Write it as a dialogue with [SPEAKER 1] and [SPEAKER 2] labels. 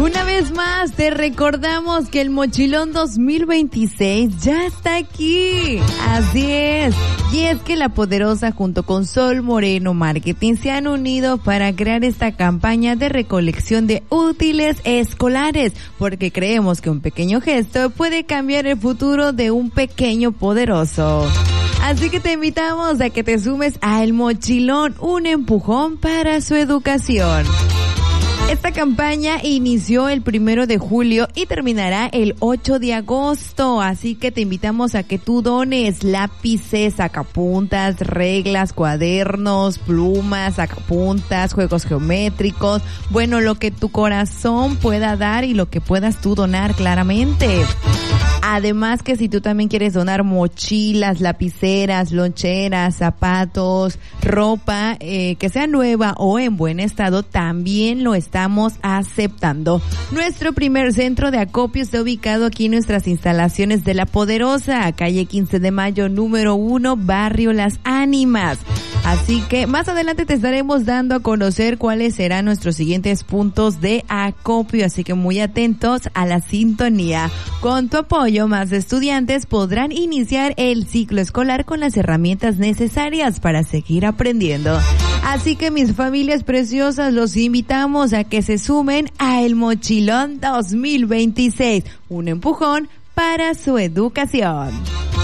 [SPEAKER 1] Una vez más te recordamos que el Mochilón 2026 ya está aquí. Así es. Y es que La Poderosa junto con Sol Moreno Marketing se han unido para crear esta campaña de recolección de útiles escolares, porque creemos que un pequeño gesto puede cambiar el futuro de un pequeño poderoso. Así que te invitamos a que te sumes a El Mochilón, un empujón para su educación. Esta campaña inició el 1 de julio y terminará el 8 de agosto, así que te invitamos a que tú dones lápices, sacapuntas, reglas, cuadernos, plumas, sacapuntas, juegos geométricos, bueno, lo que tu corazón pueda dar y lo que puedas tú donar claramente. Además que si tú también quieres donar mochilas, lapiceras, loncheras, zapatos, ropa que sea nueva o en buen estado, también lo estamos aceptando. Nuestro primer centro de acopio está ubicado aquí en nuestras instalaciones de La Poderosa, calle 15 de Mayo, número 1, barrio Las Ánimas. Así que más adelante te estaremos dando a conocer cuáles serán nuestros siguientes puntos de acopio, así que muy atentos a la sintonía. Con tu apoyo, más estudiantes podrán iniciar el ciclo escolar con las herramientas necesarias para seguir aprendiendo. Así que mis familias preciosas, los invitamos a que se sumen a El Mochilón 2026, un empujón para su educación.